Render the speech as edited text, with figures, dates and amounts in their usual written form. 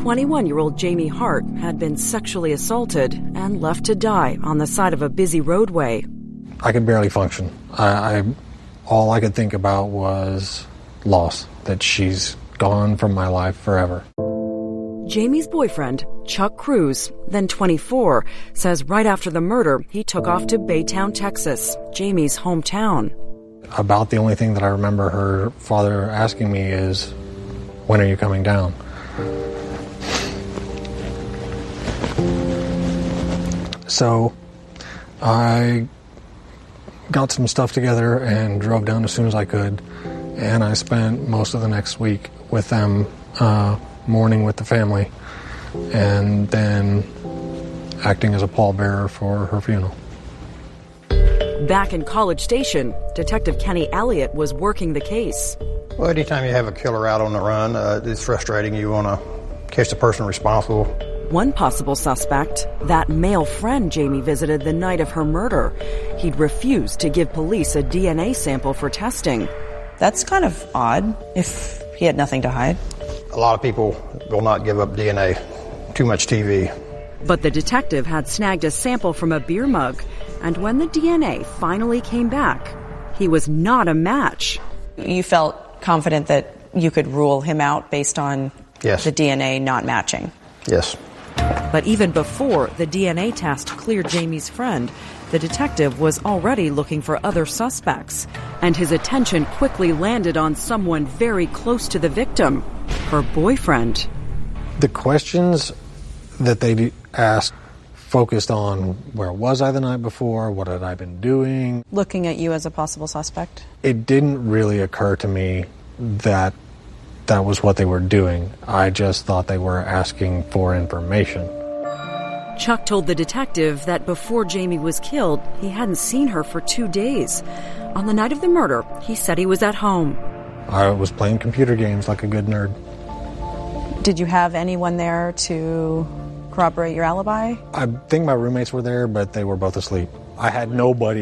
21-year-old Jamie Hart had been sexually assaulted and left to die on the side of a busy roadway. I could barely function. All I could think about was loss, that she's gone from my life forever. Jamie's boyfriend, Chuck Cruz, then 24, says right after the murder, he took off to Baytown, Texas, Jamie's hometown. About the only thing that I remember her father asking me is, "When are you coming down?" So I got some stuff together and drove down as soon as I could, and I spent most of the next week with them, mourning with the family, and then acting as a pallbearer for her funeral. Back in College Station, Detective Kenny Elliott was working the case. Well, anytime you have a killer out on the run, it's frustrating. You want to catch the person responsible. One possible suspect, that male friend Jamie visited the night of her murder. He'd refused to give police a DNA sample for testing. That's kind of odd, if he had nothing to hide. A lot of people will not give up DNA. Too much TV. But the detective had snagged a sample from a beer mug, and when the DNA finally came back, he was not a match. You felt confident that you could rule him out based on Yes. the DNA not matching? Yes. But even before the DNA test cleared Jamie's friend, the detective was already looking for other suspects, and his attention quickly landed on someone very close to the victim, her boyfriend. The questions that they asked focused on where was I the night before, what had I been doing. Looking at you as a possible suspect? It didn't really occur to me that that was what they were doing. I just thought they were asking for information. Chuck told the detective that before Jamie was killed, he hadn't seen her for 2 days. On the night of the murder, he said he was at home. I was playing computer games like a good nerd. Did you have anyone there to corroborate your alibi? I think my roommates were there, but they were both asleep. I had nobody